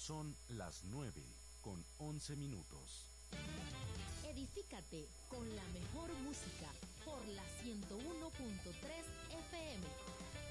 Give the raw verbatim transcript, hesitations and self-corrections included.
Son las nueve con once minutos. Edifícate con la mejor música por la ciento uno punto tres F M.